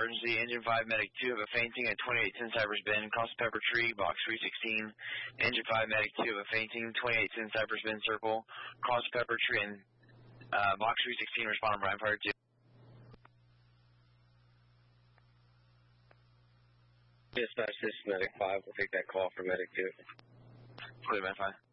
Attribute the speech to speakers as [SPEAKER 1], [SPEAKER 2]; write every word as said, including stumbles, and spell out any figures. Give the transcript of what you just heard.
[SPEAKER 1] emergency. Engine five, Medic two have a fainting at twenty-eight ten Cypress Bend, cross Pepper Tree, box three sixteen. Engine five, Medic two have a fainting, twenty-eight ten Cypress Bend Circle, cross Pepper Tree, and uh, box three sixteen, respond Brian Fire two.
[SPEAKER 2] Dispatch, this is Medic five. We'll take that call for Medic two.
[SPEAKER 1] Clear, man, five.